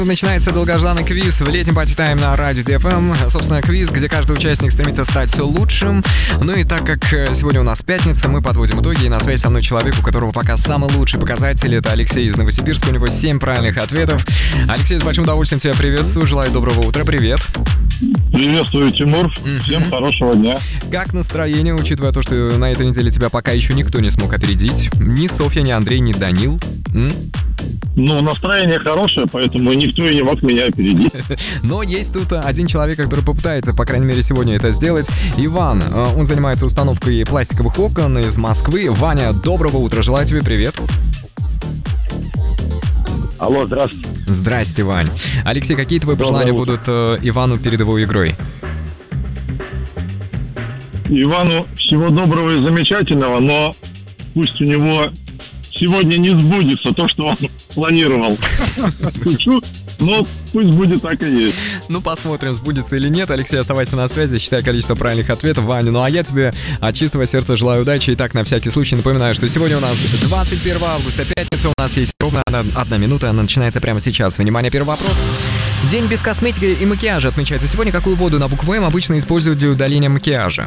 Начинается долгожданный квиз в летнем пати-тайм на радио DFM. Собственно, квиз, где каждый участник стремится стать все лучшим. Ну и так как сегодня у нас пятница, мы подводим итоги. И на связи со мной человек, у которого пока самый лучший показатель. Это Алексей из Новосибирска. У него 7 правильных ответов. Алексей, с большим удовольствием тебя приветствую. Желаю доброго утра. Привет. Приветствую, Тимур. Всем хорошего дня. Как настроение, учитывая то, что на этой неделе тебя пока еще никто не смог опередить? Ни Софья, ни Андрей, ни Данил. Ну, настроение хорошее, поэтому никто и не мог меня опередить. Но есть тут один человек, который попытается, по крайней мере, сегодня это сделать. Иван, он занимается установкой пластиковых окон из Москвы. Ваня, доброго утра, желаю тебе привет. Алло, здравствуйте. Здрасте, Вань. Алексей, какие твои пожелания будут Ивану перед его игрой? Ивану всего доброго и замечательного, но пусть у него сегодня не сбудется то, что он планировал. Шучу, но пусть будет так и есть. Ну, посмотрим, сбудется или нет. Алексей, оставайся на связи, считай количество правильных ответов. Ваня, ну а я тебе от чистого сердца желаю удачи. И так, на всякий случай, напоминаю, что сегодня у нас 21 августа, пятница. У нас есть ровно 1 минута, она начинается прямо сейчас. Внимание, первый вопрос. День без косметики и макияжа отмечается сегодня. Какую воду на букву М обычно используют для удаления макияжа?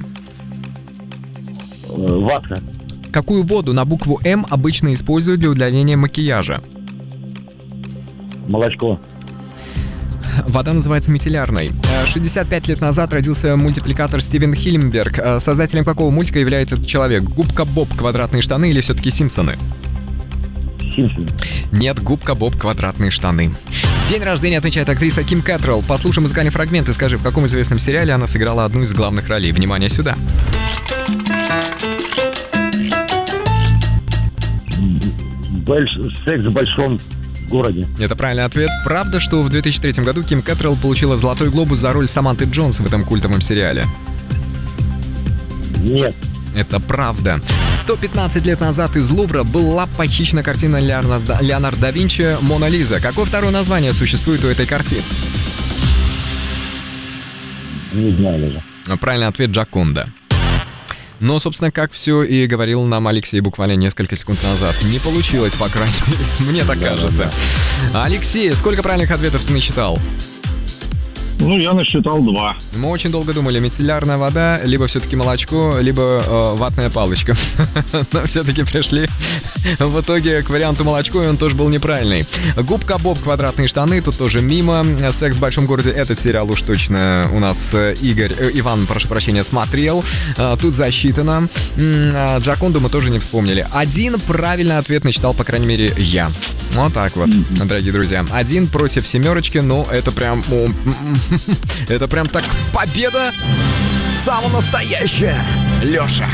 Ватка. Какую воду на букву М обычно используют для удаления макияжа? Молочко. Вода называется мицеллярной. 65 лет назад родился мультипликатор Стивен Хильмберг. Создателем какого мультика является этот человек? Губка Боб, Квадратные штаны или все-таки Симпсоны? Симпсоны. Нет, Губка Боб, Квадратные штаны. День рождения отмечает актриса Ким Кэтрелл. Послушай музыкальный фрагмент и скажи, в каком известном сериале она сыграла одну из главных ролей. Внимание сюда. Секс в большом городе. Это правильный ответ. Правда, что в 2003 году Ким Кэтрелл получила «Золотой глобус» за роль Саманты Джонс в этом культовом сериале? Нет. Это правда. 115 лет назад из Лувра была похищена картина Леонардо да Винчи «Мона Лиза». Какое второе название существует у этой картины? Не знаю даже. Правильный ответ — «Джаконда». Но, собственно, как все и говорил нам Алексей буквально несколько секунд назад. Не получилось, по крайней мере. Мне так кажется. Алексей, сколько правильных ответов ты насчитал? Ну, я насчитал 2. Мы очень долго думали, мицеллярная вода, либо все-таки молочко, либо ватная палочка. Но все-таки пришли в итоге к варианту молочко, и он тоже был неправильный. Губка Боб, Квадратные штаны, тут тоже мимо. Секс в большом городе, этот сериал уж точно у нас Иван, прошу прощения, смотрел. Тут засчитано. Джаконду мы тоже не вспомнили. Один правильный ответ насчитал, по крайней мере, я. Вот так вот, дорогие друзья. 1 против 7, ну это прям... Это прям так победа самая настоящая, Леша.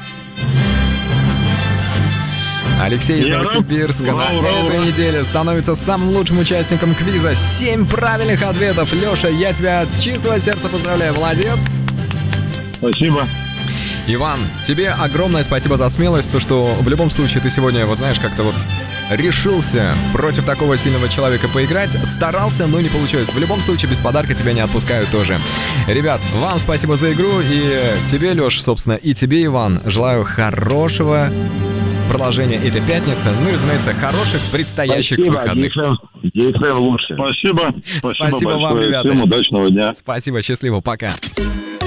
Алексей из Новосибирска на этой неделе становится самым лучшим участником квиза. 7 правильных ответов. Леша, я тебя от чистого сердца поздравляю. Молодец. Спасибо. Иван, тебе огромное спасибо за смелость, то, что в любом случае ты сегодня, вот знаешь, как-то вот решился против такого сильного человека поиграть, старался, но не получилось. В любом случае, без подарка тебя не отпускаю тоже. Ребят, вам спасибо за игру, и тебе, Леш, собственно, и тебе, Иван, желаю хорошего продолжения этой пятницы, ну и, разумеется, хороших предстоящих выходных. DFM лучше. Спасибо. Спасибо вам, ребята. Всем удачного дня. Спасибо, счастливо, пока.